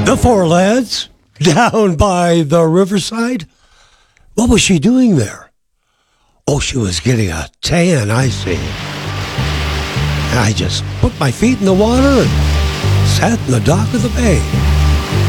The four lads down by the riverside. What was she doing there? Oh, she was getting a tan, I see. And I just put my feet in the water and sat in the dock of the bay.